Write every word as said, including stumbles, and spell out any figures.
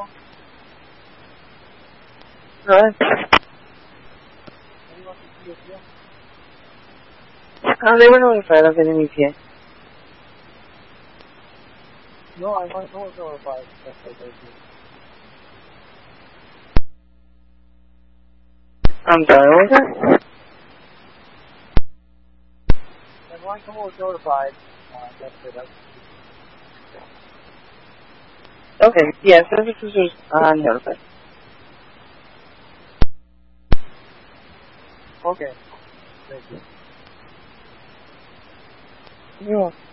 now? What? What do you want to see if you? Oh, they were notified of it in E P A. No, I want no notified. That's what they do. I'm sorry, what was that? And when I was notified, uh, that's it. That's Okay, yeah, services was uh, notified. okay. Thank you. You're welcome.